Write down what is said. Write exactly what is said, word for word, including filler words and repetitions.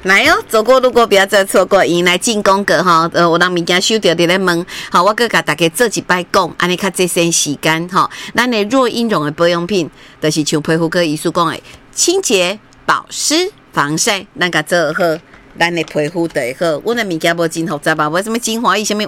来哦，走过路过不要再错过，迎来进攻个哈，呃，有人物件收到伫咧问，好，我搁甲大家做一摆讲，安尼较节省时间哈。咱的若婴绒的保养品，就是像皮肤科医师讲的，清洁、保湿、防晒，咱甲做好。咱的皮肤就会好，阮的物件无真复杂吧？无什么精华液、什么